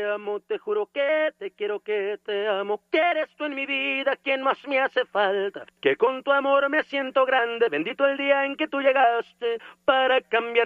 amo, te juro que te quiero, que te amo, que eres tú en mi vida quien más me hace falta, que con tu amor me siento grande, bendito el día en que tú llegaste para cambiar